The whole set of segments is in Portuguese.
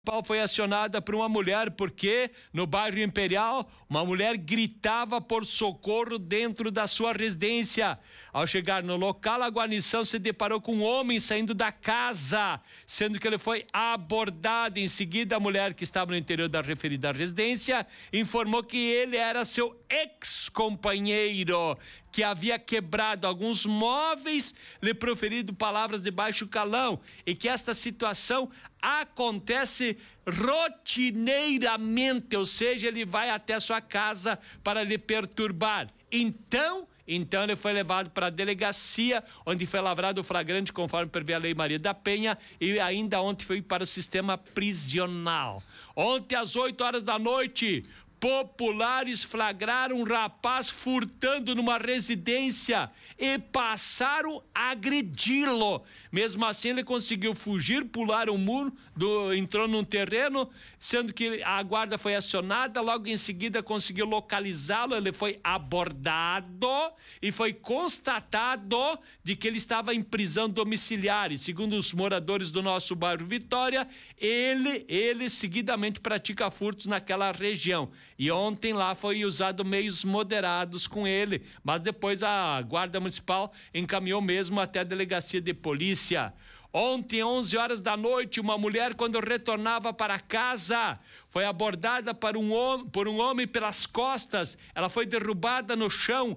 foi acionada por uma mulher, porque no bairro Imperial, uma mulher gritava por socorro dentro da sua residência. Ao chegar no local, a guarnição se deparou com um homem saindo da casa, sendo que ele foi abordado. Em seguida, a mulher que estava no interior da referida residência informou que ele era seu ex-companheiro, que havia quebrado alguns móveis, lhe proferido palavras de baixo calão, e que esta situação acontece rotineiramente, ou seja, ele vai até a sua casa para lhe perturbar. Então ele foi levado para a delegacia, onde foi lavrado o flagrante conforme prevê a Lei Maria da Penha, e ainda ontem foi para o sistema prisional. Ontem às 8 horas da noite, populares flagraram um rapaz furtando numa residência e passaram a agredi-lo. Mesmo assim, ele conseguiu fugir, pular um muro, entrou num terreno, sendo que a guarda foi acionada. Logo em seguida, conseguiu localizá-lo. Ele foi abordado e foi constatado de que ele estava em prisão domiciliar. E segundo os moradores do nosso bairro Vitória, ele seguidamente pratica furtos naquela região. E ontem lá foi usado meios moderados com ele, mas depois a Guarda Municipal encaminhou mesmo até a delegacia de polícia. Ontem, 11 horas da noite, uma mulher, quando retornava para casa, foi abordada por um homem pelas costas. Ela foi derrubada no chão,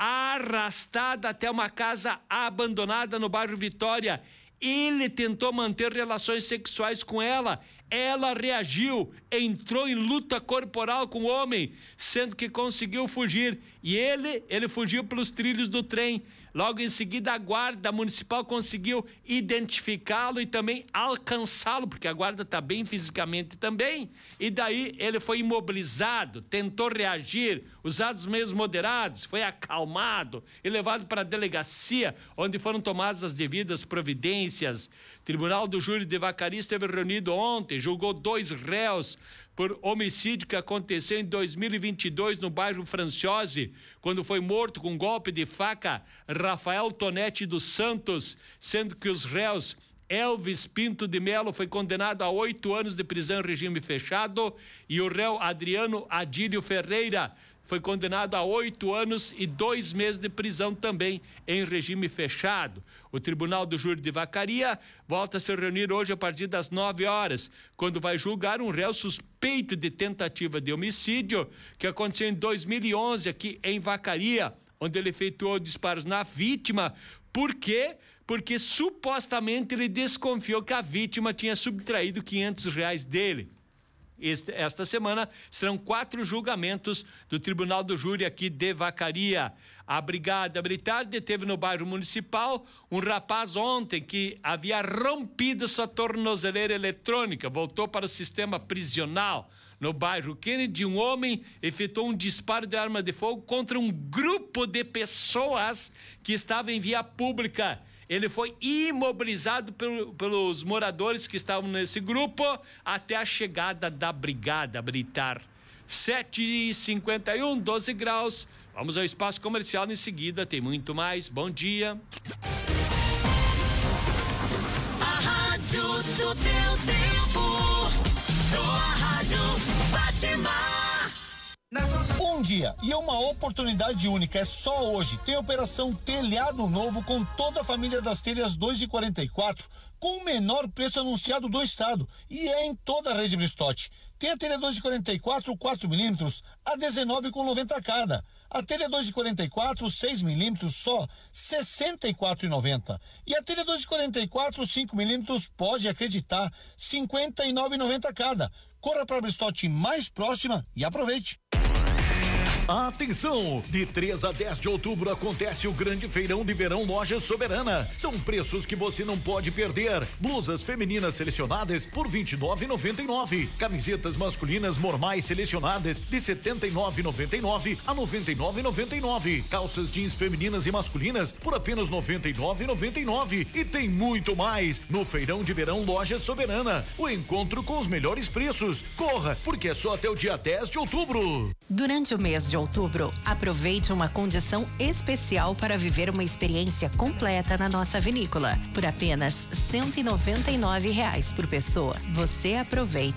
arrastada até uma casa abandonada no bairro Vitória. Ele tentou manter relações sexuais com ela. Ela reagiu, entrou em luta corporal com o homem, sendo que conseguiu fugir. E ele fugiu pelos trilhos do trem. Logo em seguida, a Guarda Municipal conseguiu identificá-lo e também alcançá-lo, porque a guarda está bem fisicamente também. E daí ele foi imobilizado, tentou reagir, usados meios moderados, foi acalmado e levado para a delegacia, onde foram tomadas as devidas providências. Tribunal do Júri de Vacaria esteve reunido ontem, julgou 2 réus por homicídio que aconteceu em 2022 no bairro Franciose, quando foi morto com golpe de faca Rafael Tonetti dos Santos, sendo que os réus Elvis Pinto de Melo foi condenado a 8 anos de prisão em regime fechado e o réu Adriano Adílio Ferreira foi condenado a 8 anos e 2 meses de prisão também em regime fechado. O Tribunal do Júri de Vacaria volta a se reunir hoje a partir das 9 horas, quando vai julgar um réu suspeito de tentativa de homicídio que aconteceu em 2011 aqui em Vacaria, onde ele efetuou disparos na vítima. Por quê? Porque supostamente ele desconfiou que a vítima tinha subtraído R$500 dele. Esta semana serão 4 julgamentos do Tribunal do Júri aqui de Vacaria. A Brigada Militar deteve no bairro Municipal um rapaz ontem que havia rompido sua tornozeleira eletrônica, voltou para o sistema prisional. No bairro Kennedy, um homem efetuou um disparo de arma de fogo contra um grupo de pessoas que estavam em via pública. Ele foi imobilizado pelos moradores que estavam nesse grupo até a chegada da Brigada Militar. 7h51, 12 graus. Vamos ao espaço comercial em seguida, tem muito mais. Bom dia. A rádio do teu tempo. Tua rádio Fátima. Um dia e uma oportunidade única, é só hoje. Tem operação Telhado Novo com toda a família das telhas 2 e 44, com o menor preço anunciado do estado, e é em toda a rede Bristotti. Tem a telha 2 de 44, 4 milímetros, a R$19,90 cada. A telha 2 de 44, 6 milímetros, só R$64,90. E a telha 2 de 44, 5 milímetros, pode acreditar, R$59,90 cada. Corra para a Bristotti mais próxima e aproveite. Atenção! De 3 a 10 de outubro acontece o grande feirão de verão Loja Soberana. São preços que você não pode perder. Blusas femininas selecionadas por R$29,99. Camisetas masculinas normais selecionadas de R$79,99 a R$99,99. Calças jeans femininas e masculinas por apenas R$99,99. E tem muito mais no feirão de verão Loja Soberana. O encontro com os melhores preços. Corra, porque é só até o dia 10 de outubro. Durante o mês de outubro, aproveite uma condição especial para viver uma experiência completa na nossa vinícola. Por apenas R$ 199 por pessoa, você aproveita